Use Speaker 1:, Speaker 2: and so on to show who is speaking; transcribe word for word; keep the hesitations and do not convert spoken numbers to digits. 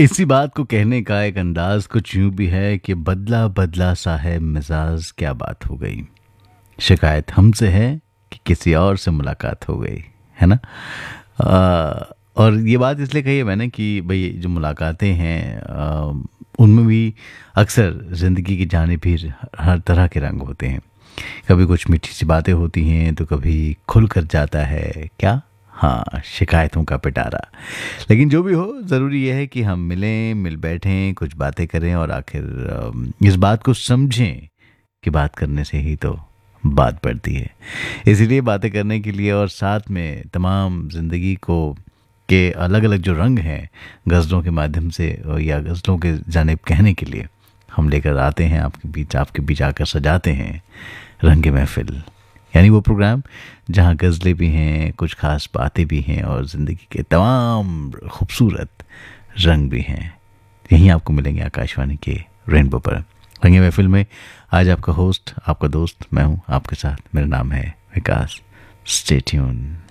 Speaker 1: इसी बात को कहने का एक अंदाज कुछ यूं भी है कि बदला बदला सा है मिजाज, क्या बात हो गई। शिकायत हमसे है कि किसी और से मुलाकात हो गई, है ना। आ, और ये बात इसलिए कही है मैंने कि भाई जो मुलाकातें हैं आ, उनमें भी अक्सर ज़िंदगी की जाने भी हर तरह के रंग होते हैं। कभी कुछ मीठी सी बातें होती हैं तो कभी खुल कर जाता है क्या, हाँ, शिकायतों का पिटारा। लेकिन जो भी हो, ज़रूरी यह है कि हम मिलें, मिल बैठें, कुछ बातें करें और आखिर अम, इस बात को समझें कि बात करने से ही तो बात बढ़ती है। इसीलिए बातें करने के लिए और साथ में तमाम ज़िंदगी को के अलग अलग जो रंग हैं गज़लों के माध्यम से अ, या गज़लों के जानिब कहने के लिए हम लेकर आते हैं आपके बीच, आपके बीच आकर सजाते हैं रंग महफिल। यानी वो प्रोग्राम जहाँ गज़लें भी हैं, कुछ खास बातें भी हैं और ज़िंदगी के तमाम खूबसूरत रंग भी हैं। यहीं आपको मिलेंगे आकाशवाणी के रेनबो पर। रंग महफिल में आज आपका होस्ट, आपका दोस्त मैं हूँ आपके साथ। मेरा नाम है विकास। Stay tune.